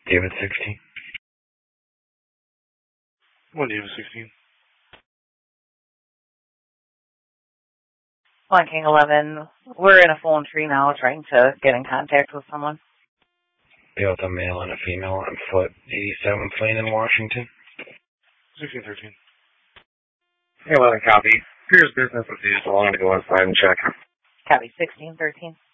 David 16. One David 16. One King 11. We're in a phone tree now trying to get in contact with someone. Deal with a male and a female on foot. 87 Plain in Washington. 1613. Hey, 11 copy. Here's business as usual. I'm going to go inside and check. Copy 1613.